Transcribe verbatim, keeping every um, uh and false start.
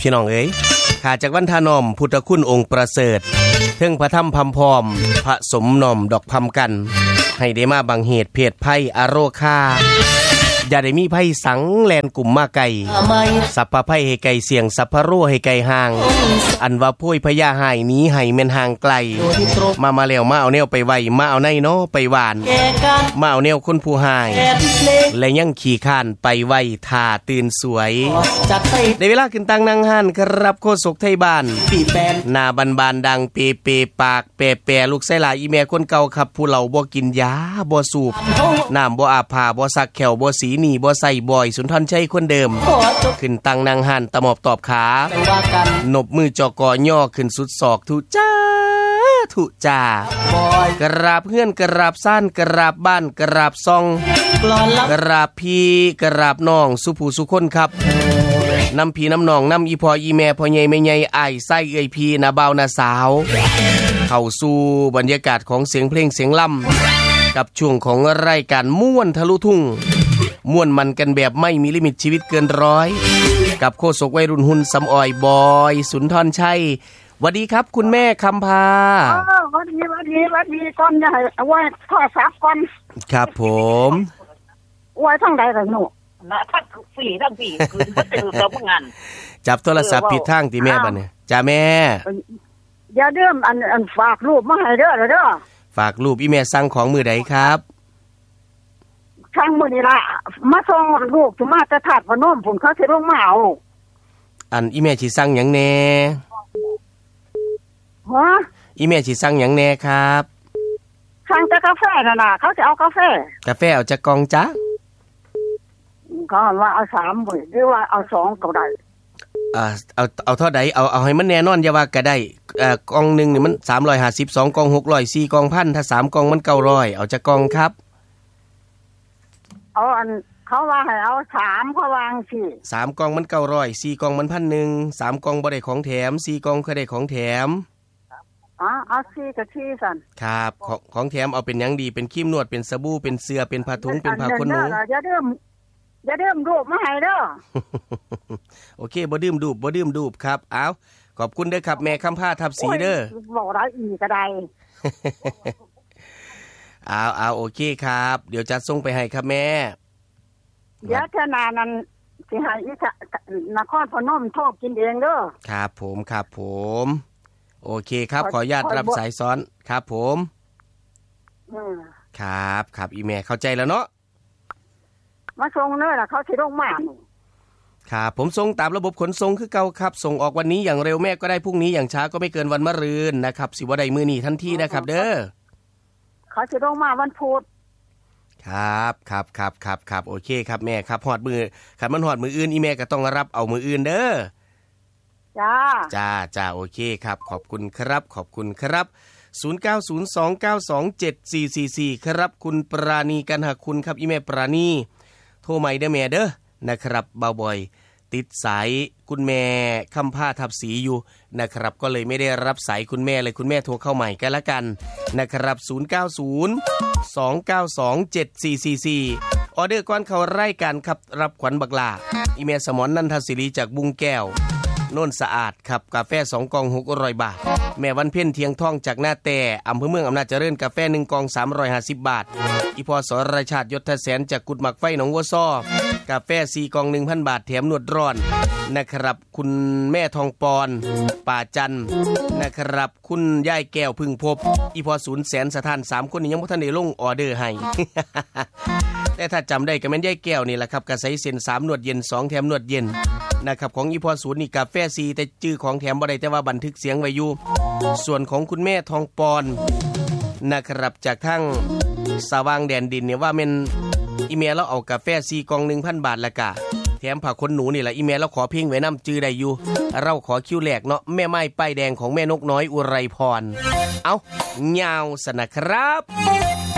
พี่น้องเอ๋ยข้าจากวันทานอมพุทธคุณองค์ประเสริฐเทิงพระธรรมพำพร้อมพระสมนอมดอกพำกันให้ได้มาบังเหตุเพศภัยอโรคาอย่าได้มีภัยสังแลนกลุ่มมาไกลสัพพะภัยให้ไกลเสียงสัพพะโรให้ไกลห่างอันว่าพุ้ยพญาหายนี้ให้แม่นห่างไกลมามาแล้วมาเอาแนวไปไว้มาเอาในเนาะไปหวานมาเอาแนวคนผู้หายและยังขี่ข้านไปไว้ท่าตื่นสวยในเวลาขึ้นตังนางหันครับโคศกไทยบ้านหน้าบานๆดังเปเปปากแปแปลูกไส้หลายอีแม่คนเก่าครับผู้เหล่าบ่กินยาบ่สูบน้ำบ่อาบผ้าบ่ซักแขวบ่สีหนีบ่ใส่บ่อยสุนทรชัยคนเดิมขึ้นตังนางหันตะหมอบตอบขานบมือจอกอย่อขึ้นสุดศอกทุจ้าทุจ้ากราบเพื่อนกราบซ่านกราบบ้านกราบซองกราบพี่กราบน้องสุผู้สุคนครับน้ำพี่น้ำน้องน้ำอีพออีแม่พ่อใหญ่แม่ใหญ่อ้ายไส้เอ้ยพี่นาเบานาสาวเข้าสู่บรรยากาศของเสียงเพลงเสียงล่ำกับช่วงของรายการม่วนทะลุทุ่งม่วนมันกันแบบไม่มีลิมิตชีวิตเกินร้อยกับโคศกวัยรุ่นหุ่นสำออยบอยสุนทรชัยสวัสดีครับคุณแม่คำพาอ๋อสวัสดีสวัสดีสวัสดีก่อนใหญ่ไว้โทรศัพท์ก่อนครับผมไว้ทางใดล่ะหนูนะทั้งฝีทั้งฝีคือบ่ตื่นแล้วพวกงั้นจับโทรศัพท์ผิดทางติแม่บัดนี้จ้าแม่อย่าเดิมอันอันฝากรูปมาให้เด้อเด้อฝากรูปอีแม่สั่งของมื้อใดครับช่างมื้อนี้ล่ะมาส่งลูกสิมาแต่ถาดพนมผมเขาสิลงมาเอาอันอีแม่สิสั่งหยังแน่ฮะอีแม่สิสั่งหยังแน่ครับสั่งแต่กาแฟน่ะน่ะเขาจะเอากาแฟกาแฟเอาจักกล่องจ๊ะเขาว่าเอาสามมื้อหรือว่าเอาสองก็ได้อ่าเอาเอาเท่าใดเอาเอาให้มันแน่นอนอย่าว่าก็ได้เอ่อกล่องนึงนี่มันสามร้อยห้าสิบ สองกล่องหกร้อย สี่กล่องพันถ้าสามกล่องมันเก้าร้อยเอาจักกล่องครับเอาอันเขาว่าให้เอาสามเขาวางสิสามกล่องมันเก้าร้อย สี่กล่องมัน หนึ่งพัน สามกล่องบ่ได้ของแถมสี่กล่องเคยได้ของแถมอ๋อเอาสี่กับสี่ซั่นครับของของแถมเอาเป็นหยังดีเป็นครีมนวดเป็นสบู่เป็นเสื้อเป็นผ้าถุงเป็นผ้าขนหนูอย่าดื่มอย่าดื่มรูปมาให้เด้อโอเคบ่ดื่มดูบบ่ดื่มดูบครับเอาขอบคุณเด้อครับแม่คำพาทับสีเด้อบอกได้อีกก็ได้เอาเอาโอเคครับเดี๋ยวจะส่งไปให้ครับแม่เดี๋ยวเท่านานั้นสิให้อีสนครพนมโทรกินเองเด้อครับผมครับผมโอเคครับขออนุญาตรับสายซ้อนครับผมครับครับอีแม่เข้าใจแล้วเนาะมาส่งเด้อล่ะเขาสิลงมาครับผมส่งตามระบบขนส่งคือเก่าครับส่งออกวันนี้อย่างเร็วแม่ก็ได้พรุ่งนี้อย่างช้าก็ไม่เกินวันมะรืนนะครับสิบ่ได้มื้อนี้ทันทีนะครับเด้อเขาสิลงมาวันพุธครับครับครับครับครับโอเคครับแม่ครับฮอดมือคันมันฮอดมืออื่นอีแม่ก็ต้องรับเอามืออื่นเด้อจ้าจ้าจ้าโอเคครับขอบคุณครับขอบคุณครับศูนย์ เก้า ศูนย์ สอง เก้า สอง เจ็ด สี่ สี่ สี่ครับคุณปราณีกันหาคุณครับอีแม่ปราณีโทรใหม่เด้อแม่เด้อนะครับเบาบ่อยติดสายคุณแม่คำผ้าทับสีอยู่นะครับก็เลยไม่ได้รับสายคุณแม่เลยคุณแม่โทรเข้าใหม่กันละกันนะครับศูนย์ เก้า ศูนย์ สอง เก้า สอง เจ็ด สี่ สี่ สี่ออเดอร์ก่อนเข้ารายการครับรับขวัญบักลาอีเมลสมรนันทศิริจากบุงแก้วโน่นสะอาดครับกาแฟสองกล่องหกร้อยบาทแม่วันเพ็ญเทียงทองจากหน้าแต่อำเภอเมืองอำนาจเจริญกาแฟหนึ่งกล่องสามร้อยห้าสิบบาทอีพอสรชาติยศแสนจากกุดหมักไฟหนองวัวซ้อกาแฟสี่กล่อง หนึ่งพัน บาทแถมนวดร้อนนะครับคุณแม่ทองปอนป่าจันนะครับคุณยายแก้วพึ่งพบอีพอศูนย์แสนสถานสามคนนี้ยังบ่ทันได้ลงออเดอร์ให้ แต่ถ้าจำได้ก็แม่นยายแก้วนี่แหละครับกระใสเส้นสามนวดเย็นสองแถมนวดเย็นนะครับของอีพอศูนย์นี่กาแฟซีแต่ชื่อของแถมบ่ได้แต่ว่าบันทึกเสียงไว้อยู่ส่วนของคุณแม่ทองปอนนะครับจากทั้งสว่างแดนดินเนี่ยว่าแม่นอีเมลเราเอากาแฟซีกล่อง หนึ่งพัน บาทละกะแถมผ้าขนหนูนี่แหละอีเมลเราขอเพียงไว้นำจื้อได้อยู่เราขอคิวแรกเนาะแม่ไม้ป้ายแดงของแม่นกน้อยอุไรพรเอายาวสนะครับ